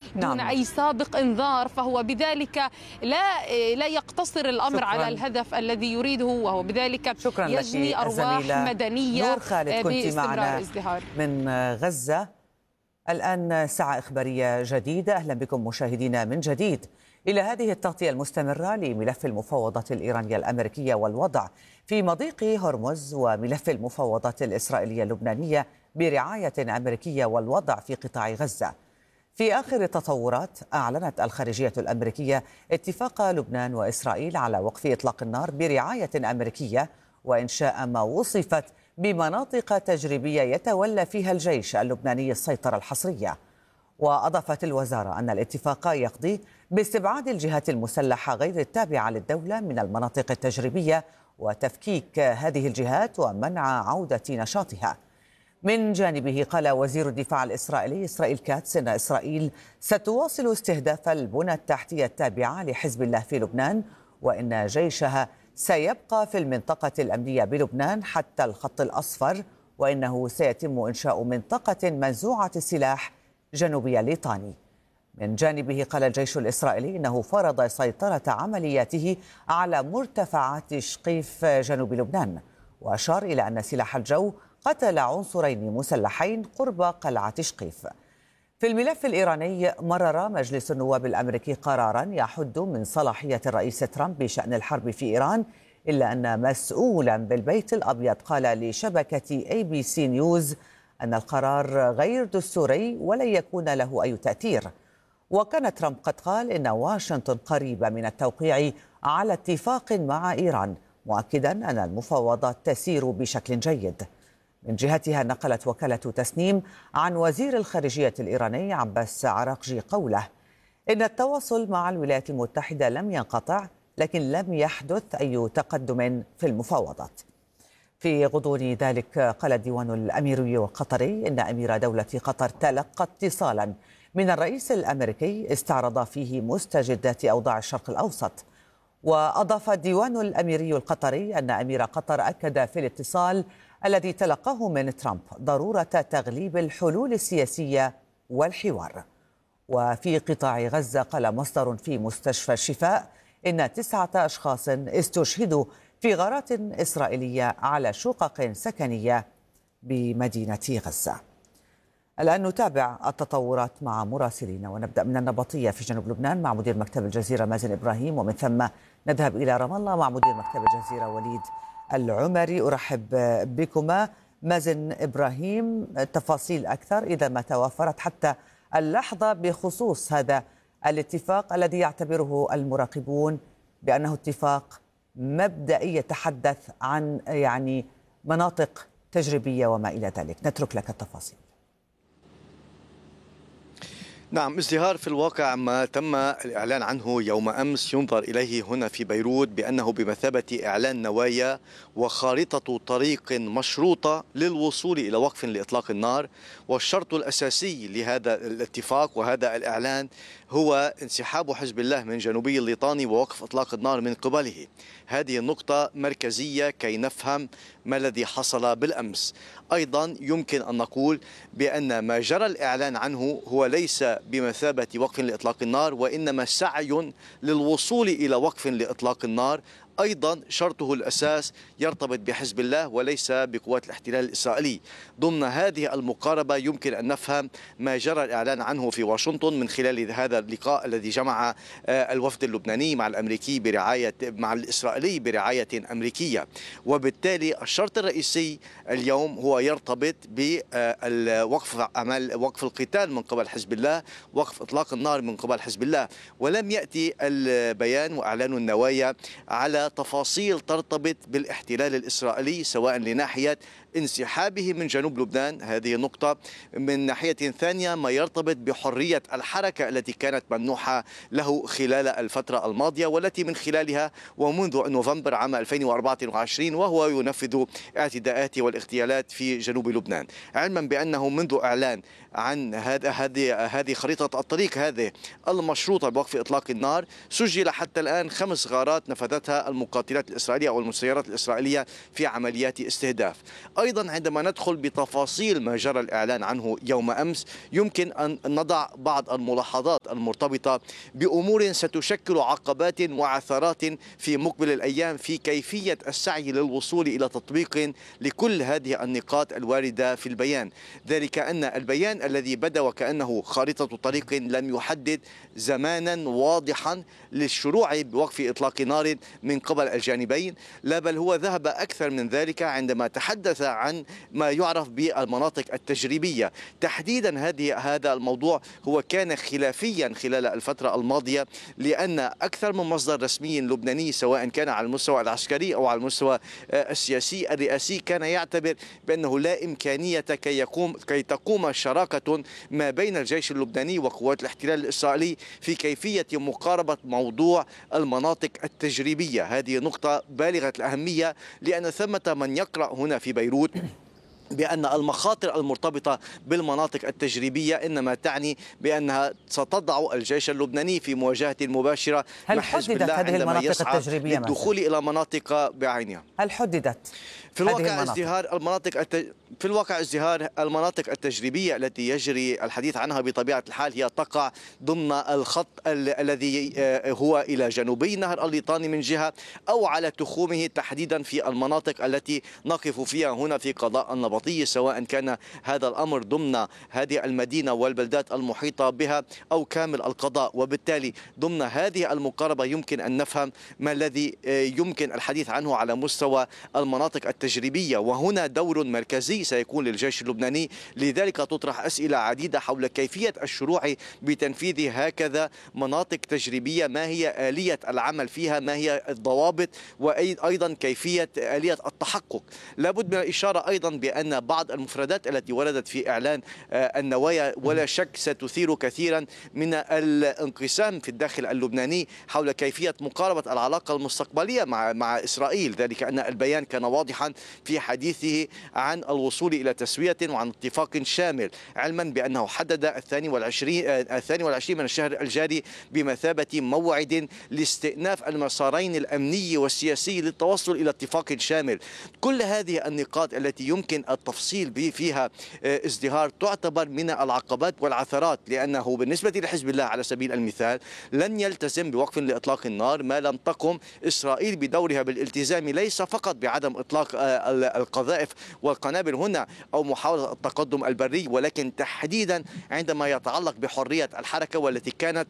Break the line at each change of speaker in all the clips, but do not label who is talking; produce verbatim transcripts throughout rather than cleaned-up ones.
دون
نعم.
أي سابق إنذار، فهو بذلك لا لا يقتصر الأمر
شكراً.
على الهدف الذي يريده، وهو بذلك
شكرا
يجني
لك
أرواح مدنية
نور خالد، كنت
باستمرار
معنا
ازدهار
من غزة. الآن ساعة إخبارية جديدة، أهلا بكم مشاهدينا من جديد إلى هذه التغطية المستمرة لملف المفاوضات الإيرانية الأمريكية والوضع في مضيق هرمز، وملف المفاوضات الإسرائيلية اللبنانية برعاية أمريكية والوضع في قطاع غزة. في آخر التطورات، أعلنت الخارجية الأمريكية اتفاق لبنان وإسرائيل على وقف إطلاق النار برعاية أمريكية وإنشاء ما وصفت بمناطق تجريبية يتولى فيها الجيش اللبناني السيطرة الحصرية. وأضافت الوزارة أن الاتفاق يقضي باستبعاد الجهات المسلحة غير التابعة للدولة من المناطق التجريبية وتفكيك هذه الجهات ومنع عودة نشاطها. من جانبه، قال وزير الدفاع الإسرائيلي إسرائيل كاتس إن إسرائيل ستواصل استهداف البنى التحتية التابعة لحزب الله في لبنان، وإن جيشها سيبقى في المنطقة الأمنية بلبنان حتى الخط الأصفر، وإنه سيتم إنشاء منطقة منزوعة السلاح جنوبي ليطاني. من جانبه، قال الجيش الإسرائيلي إنه فرض سيطرة عملياته على مرتفعات شقيف جنوب لبنان، وأشار إلى أن سلاح الجو قتل عنصرين مسلحين قرب قلعة شقيف. في الملف الإيراني، مرر مجلس النواب الأمريكي قراراً يحد من صلاحية الرئيس ترامب بشأن الحرب في إيران، إلا أن مسؤولاً بالبيت الأبيض قال لشبكة اي بي سي نيوز أن القرار غير دستوري ولن يكون له أي تأثير. وكان ترامب قد قال إن واشنطن قريبة من التوقيع على اتفاق مع إيران، مؤكداً أن المفاوضات تسير بشكل جيد. من جهتها، نقلت وكالة تسنيم عن وزير الخارجية الإيراني عباس عراقجي قوله إن التواصل مع الولايات المتحدة لم ينقطع، لكن لم يحدث أي تقدم في المفاوضات. في غضون ذلك، قال الديوان الأميري القطري إن أمير دولة قطر تلقى اتصالا من الرئيس الأمريكي استعرض فيه مستجدات أوضاع الشرق الأوسط. وأضاف الديوان الأميري القطري أن أمير قطر أكد في الاتصال الذي تلقاه من ترامب ضرورة تغليب الحلول السياسية والحوار. وفي قطاع غزة، قال مصدر في مستشفى الشفاء إن تسعة أشخاص استشهدوا في غارات إسرائيلية على شقق سكنية بمدينة غزة. الآن نتابع التطورات مع مراسلينا، ونبدأ من النبطية في جنوب لبنان مع مدير مكتب الجزيرة مازن إبراهيم، ومن ثم نذهب إلى رام الله مع مدير مكتب الجزيرة وليد العمري. أرحب بكما. مازن إبراهيم، تفاصيل أكثر إذا ما توفرت حتى اللحظة بخصوص هذا الاتفاق الذي يعتبره المراقبون بأنه اتفاق مبدئي يتحدث عن يعني مناطق تجريبية وما إلى ذلك. نترك لك التفاصيل.
نعم، ازدهار في الواقع ما تم الإعلان عنه يوم أمس ينظر إليه هنا في بيروت بأنه بمثابة إعلان نوايا وخارطة طريق مشروطة للوصول إلى وقف لإطلاق النار. والشرط الأساسي لهذا الاتفاق وهذا الإعلان هو انسحاب حزب الله من جنوبي الليطاني ووقف إطلاق النار من قبله. هذه النقطة مركزية كي نفهم ما الذي حصل بالأمس. أيضا يمكن أن نقول بأن ما جرى الإعلان عنه هو ليس بمثابة وقف لإطلاق النار، وإنما سعي للوصول إلى وقف لإطلاق النار. أيضا شرطه الأساس يرتبط بحزب الله وليس بقوات الاحتلال الإسرائيلي. ضمن هذه المقاربة يمكن أن نفهم ما جرى الإعلان عنه في واشنطن من خلال هذا اللقاء الذي جمع الوفد اللبناني مع الأمريكي برعاية مع الإسرائيلي برعاية أمريكية. وبالتالي الشرط الرئيسي اليوم هو يرتبط بوقف عمل وقف القتال من قبل حزب الله، وقف إطلاق النار من قبل حزب الله. ولم يأتي البيان وإعلان النوايا على تفاصيل ترتبط بالاحتلال الإسرائيلي، سواء لناحية انسحابه من جنوب لبنان، هذه نقطة، من ناحية ثانية ما يرتبط بحرية الحركة التي كانت ممنوحة له خلال الفترة الماضية، والتي من خلالها ومنذ نوفمبر عام ألفين وأربعة وعشرين وهو ينفذ اعتداءات والاغتيالات في جنوب لبنان. علما بأنه منذ إعلان عن هذا هذه هذه خريطة الطريق هذه المشروطة بوقف إطلاق النار، سجل حتى الآن خمس غارات نفذتها المقاتلات الإسرائيلية أو المسيرات الإسرائيلية في عمليات استهداف. أيضا عندما ندخل بتفاصيل ما جرى الإعلان عنه يوم أمس يمكن أن نضع بعض الملاحظات المرتبطة بأمور ستشكل عقبات وعثرات في مقبل الأيام في كيفية السعي للوصول إلى تطبيق لكل هذه النقاط الواردة في البيان. ذلك أن البيان الذي بدا وكأنه خارطة طريق لم يحدد زمانا واضحا للشروع بوقف إطلاق نار من قبل الجانبين، لا بل هو ذهب أكثر من ذلك عندما تحدث عن ما يعرف بالمناطق التجريبية. تحديدا هذه هذا الموضوع هو كان خلافيا خلال الفترة الماضية، لأن أكثر من مصدر رسمي لبناني سواء كان على المستوى العسكري أو على المستوى السياسي الرئاسي كان يعتبر بأنه لا إمكانية كي يقوم كي تقوم شراكة ما بين الجيش اللبناني وقوات الاحتلال الإسرائيلي في كيفية مقاربة موضوع المناطق التجريبية. هذه نقطة بالغة الأهمية، لأن ثمة من يقرأ هنا في بيروت بأن المخاطر المرتبطة بالمناطق التجريبية إنما تعني بأنها ستضع الجيش اللبناني في مواجهة مباشرة مع حزب الله
هذه
عندما
المناطق
يسعى
التجريبية
للدخول
مثلا.
إلى مناطق بعينها.
هل حددت
في الواقع ازدهار المناطق التج... في الواقع ازدهار المناطق التجريبية التي يجري الحديث عنها بطبيعة الحال هي تقع ضمن الخط ال... الذي هو إلى جنوبي نهر الليطاني من جهة، أو على تخومه تحديدا في المناطق التي نقف فيها هنا في قضاء النبطية، سواء كان هذا الأمر ضمن هذه المدينة والبلدات المحيطة بها أو كامل القضاء. وبالتالي ضمن هذه المقاربة يمكن أن نفهم ما الذي يمكن الحديث عنه على مستوى المناطق التجريبية، وهنا دور مركزي سيكون للجيش اللبناني. لذلك تطرح أسئلة عديدة حول كيفية الشروع بتنفيذ هكذا مناطق تجريبية، ما هي آلية العمل فيها، ما هي الضوابط، وأيضا كيفية آلية التحقق. لابد من الإشارة أيضا بأن بعض المفردات التي وردت في إعلان النوايا ولا شك ستثير كثيرا من الانقسام في الداخل اللبناني حول كيفية مقاربة العلاقة المستقبلية مع مع إسرائيل. ذلك أن البيان كان واضحا في حديثه عن الوصول إلى تسوية وعن اتفاق شامل، علما بأنه حدد الثاني والعشرين الثاني والعشرين من الشهر الجاري بمثابة موعد لاستئناف المسارين الأمني والسياسي للتوصل إلى اتفاق شامل. كل هذه النقاط التي يمكن التفصيل فيها ازدهار تعتبر من العقبات والعثرات، لأنه بالنسبة لحزب الله على سبيل المثال لن يلتزم بوقف لإطلاق النار ما لم تقم إسرائيل بدورها بالالتزام ليس فقط بعدم إطلاق القذائف والقنابل هنا أو محاولة التقدم البري، ولكن تحديدا عندما يتعلق بحرية الحركة والتي كانت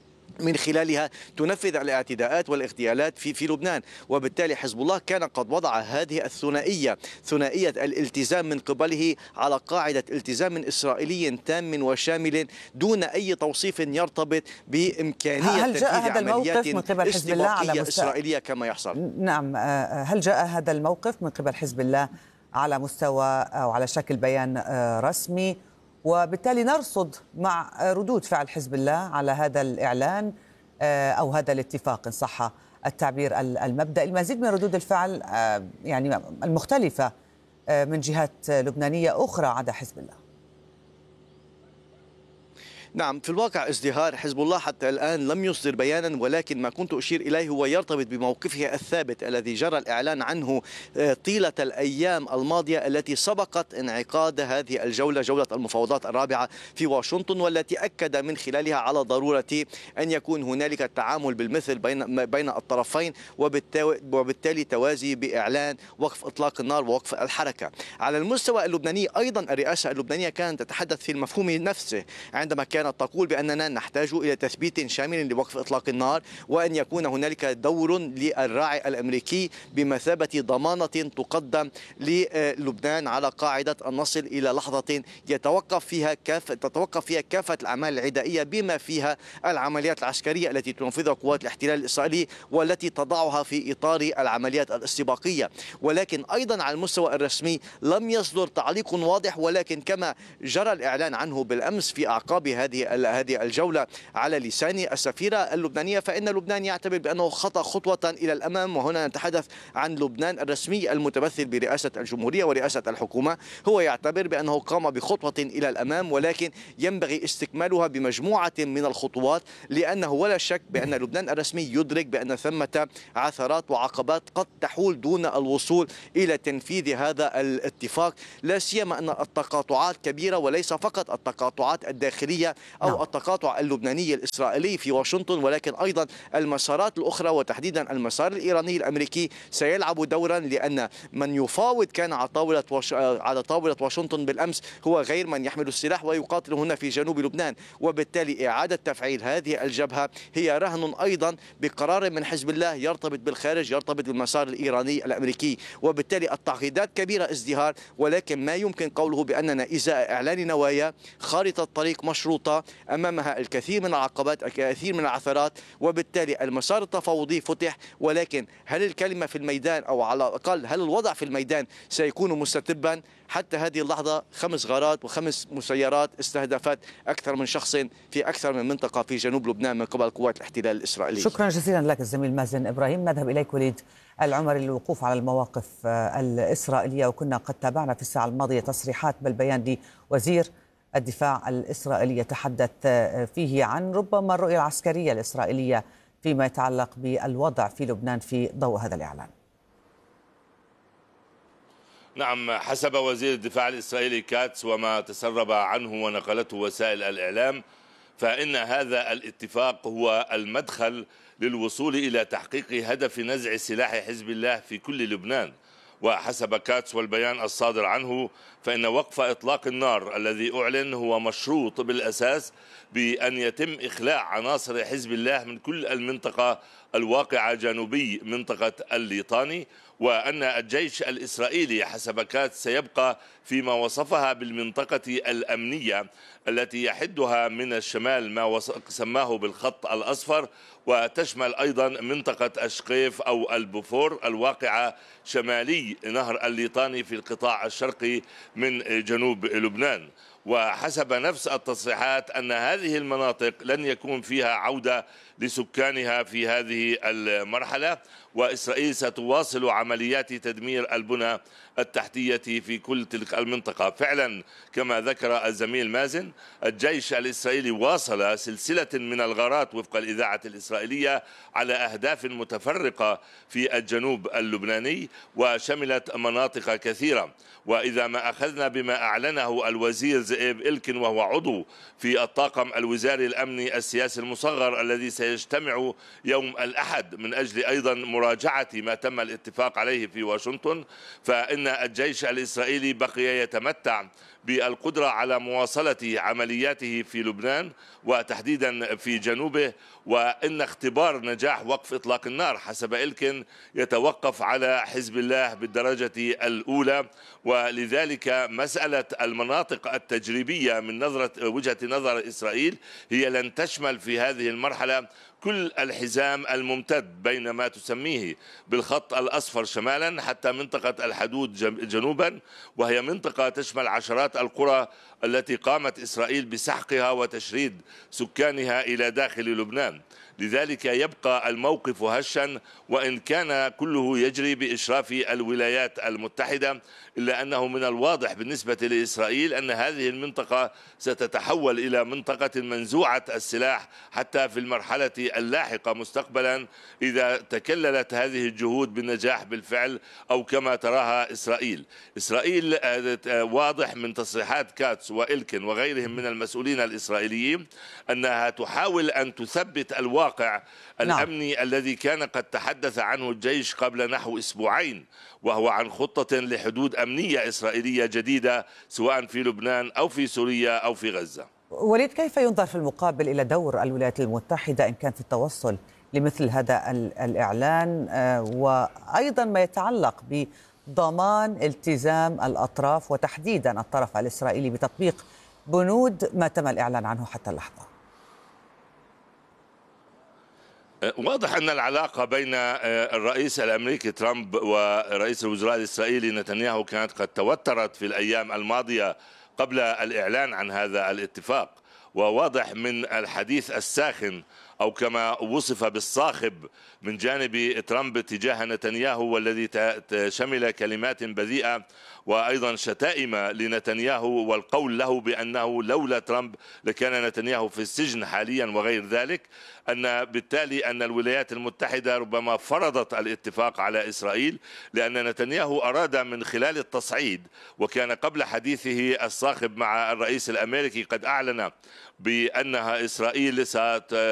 من خلالها تنفذ الاعتداءات والاغتيالات في في لبنان. وبالتالي حزب الله كان قد وضع هذه الثنائية، ثنائية الالتزام من قبله على قاعدة التزام إسرائيلي تام وشامل دون أي توصيف يرتبط بإمكانية
هل جاء
تنفيذ
هذا الموقف من قبل حزب الله على مستوى
إسرائيلية كما يحصل؟
نعم، هل جاء هذا الموقف من قبل حزب الله على مستوى أو على شكل بيان رسمي، وبالتالي نرصد مع ردود فعل حزب الله على هذا الإعلان أو هذا الاتفاق إن صح التعبير المبدئي؟ المزيد من ردود الفعل يعني المختلفة من جهات لبنانية أخرى عدا حزب الله.
نعم، في الواقع ازدهار حزب الله حتى الآن لم يصدر بيانا، ولكن ما كنت أشير إليه هو يرتبط بموقفه الثابت الذي جرى الإعلان عنه طيلة الأيام الماضية التي سبقت انعقاد هذه الجولة، جولة المفاوضات الرابعة في واشنطن، والتي أكد من خلالها على ضرورة أن يكون هنالك التعامل بالمثل بين بين الطرفين، وبالتالي توازي بإعلان وقف إطلاق النار ووقف الحركة. على المستوى اللبناني أيضا الرئاسة اللبنانية كانت تتحدث في المفهوم نفسه عندما كان كانت تقول بأننا نحتاج إلى تثبيت شامل لوقف إطلاق النار، وأن يكون هنالك دور للراعي الأمريكي بمثابة ضمانة تقدم للبنان على قاعدة أن نصل إلى لحظة يتوقف فيها كافة تتوقف فيها كافة الأعمال العدائية بما فيها العمليات العسكرية التي تنفذها قوات الاحتلال الإسرائيلي والتي تضعها في إطار العمليات الاستباقية. ولكن أيضا على المستوى الرسمي لم يصدر تعليق واضح، ولكن كما جرى الإعلان عنه بالأمس في أعقاب هذه هذه هذه الجولة على لسان السفيرة اللبنانية، فإن لبنان يعتبر بأنه خطأ خطوة إلى الأمام. وهنا نتحدث عن لبنان الرسمي المتمثل برئاسة الجمهورية ورئاسة الحكومة، هو يعتبر بأنه قام بخطوة إلى الأمام، ولكن ينبغي استكمالها بمجموعة من الخطوات، لأنه ولا شك بأن لبنان الرسمي يدرك بأن ثمة عثرات وعقبات قد تحول دون الوصول إلى تنفيذ هذا الاتفاق، لا سيما أن التقاطعات كبيرة، وليس فقط التقاطعات الداخلية أو نعم. التقاطع اللبناني الإسرائيلي في واشنطن، ولكن أيضا المسارات الأخرى وتحديدا المسار الإيراني الأمريكي سيلعب دورا، لأن من يفاوض كان على طاولة وش... على طاولة واشنطن بالأمس هو غير من يحمل السلاح ويقاتل هنا في جنوب لبنان، وبالتالي إعادة تفعيل هذه الجبهة هي رهن أيضا بقرار من حزب الله يرتبط بالخارج، يرتبط بالمسار الإيراني الأمريكي، وبالتالي التعقيدات كبيرة ازدهار، ولكن ما يمكن قوله بأننا إزاء إعلان نوايا خارطة طريق مشروطة أمامها الكثير من العقبات، الكثير من العثرات، وبالتالي المسار التفاوضي فتح، ولكن هل الكلمة في الميدان أو على الأقل هل الوضع في الميدان سيكون مستتبا؟ حتى هذه اللحظة خمس غارات وخمس مسيرات استهدفت أكثر من شخص في أكثر من منطقة في جنوب لبنان من قبل قوات الاحتلال الإسرائيلي.
شكرا جزيلا لك الزميل مازن إبراهيم. نذهب إليك وليد العمري للوقوف على المواقف الإسرائيلية، وكنا قد تابعنا في الساعة الماضية تصريحات بل بيان لوزير الدفاع الإسرائيلي يتحدث فيه عن ربما الرؤية العسكرية الإسرائيلية فيما يتعلق بالوضع في لبنان في ضوء هذا الإعلان.
نعم، حسب وزير الدفاع الإسرائيلي كاتس وما تسرب عنه ونقلته وسائل الإعلام، فإن هذا الاتفاق هو المدخل للوصول إلى تحقيق هدف نزع سلاح حزب الله في كل لبنان. وحسب كاتس والبيان الصادر عنه، فإن وقف إطلاق النار الذي أعلن هو مشروط بالأساس بأن يتم إخلاء عناصر حزب الله من كل المنطقة الواقعة جنوبي منطقة الليطاني، وأن الجيش الإسرائيلي حسب كاتس سيبقى فيما وصفها بالمنطقة الأمنية التي يحدها من الشمال ما سماه بالخط الأصفر، وتشمل أيضا منطقة أشقيف أو البوفور الواقعة شمالي نهر الليطاني في القطاع الشرقي من جنوب لبنان. وحسب نفس التصريحات أن هذه المناطق لن يكون فيها عودة لسكانها في هذه المرحلة، وإسرائيل ستواصل عمليات تدمير البنى التحتية في كل تلك المنطقة. فعلا كما ذكر الزميل مازن، الجيش الإسرائيلي واصل سلسلة من الغارات وفق الإذاعة الإسرائيلية على أهداف متفرقة في الجنوب اللبناني وشملت مناطق كثيرة. وإذا ما أخذنا بما أعلنه الوزير زئيب إلكن وهو عضو في الطاقم الوزاري الأمني السياسي المصغر الذي سيجتمع يوم الأحد من أجل أيضا مراجعة ما تم الاتفاق عليه في واشنطن، فإن الجيش الإسرائيلي بقي يتمتع بالقدرة على مواصلة عملياته في لبنان وتحديدا في جنوبه، وإن اختبار نجاح وقف إطلاق النار حسب إلكن يتوقف على حزب الله بالدرجة الأولى. ولذلك مسألة المناطق التجريبية من نظرة وجهة نظر إسرائيل هي لن تشمل في هذه المرحلة كل الحزام الممتد بين ما تسميه بالخط الأصفر شمالا حتى منطقة الحدود جنوبا، وهي منطقة تشمل عشرات القرى التي قامت إسرائيل بسحقها وتشريد سكانها إلى داخل لبنان. لذلك يبقى الموقف هشا، وإن كان كله يجري بإشراف الولايات المتحدة، إلا أنه من الواضح بالنسبة لإسرائيل أن هذه المنطقة ستتحول إلى منطقة منزوعة السلاح حتى في المرحلة اللاحقة مستقبلا إذا تكللت هذه الجهود بالنجاح بالفعل أو كما تراها إسرائيل. إسرائيل واضح من تصريحات كاتس وإلكن وغيرهم من المسؤولين الإسرائيليين أنها تحاول أن تثبت الواقع الأمني نعم. الذي كان قد تحدث عنه الجيش قبل نحو أسبوعين، وهو عن خطة لحدود أمنية إسرائيلية جديدة سواء في لبنان أو في سوريا أو في غزة.
وليد، كيف ينظر في المقابل إلى دور الولايات المتحدة إن كان في التوصل لمثل هذا الإعلان، وأيضا ما يتعلق بضمان التزام الأطراف وتحديدا الطرف الإسرائيلي بتطبيق بنود ما تم الإعلان عنه حتى اللحظة؟
واضح أن العلاقة بين الرئيس الأمريكي ترامب ورئيس الوزراء الإسرائيلي نتنياهو كانت قد توترت في الأيام الماضية قبل الإعلان عن هذا الاتفاق، وواضح من الحديث الساخن أو كما وصف بالصاخب من جانب ترامب تجاه نتنياهو، والذي شمل كلمات بذيئة وأيضا شتائم لنتنياهو، والقول له بأنه لولا ترامب لكان نتنياهو في السجن حاليا وغير ذلك، أن بالتالي أن الولايات المتحدة ربما فرضت الاتفاق على إسرائيل، لأن نتنياهو أراد من خلال التصعيد، وكان قبل حديثه الصاخب مع الرئيس الأمريكي قد أعلن بأنها إسرائيل ست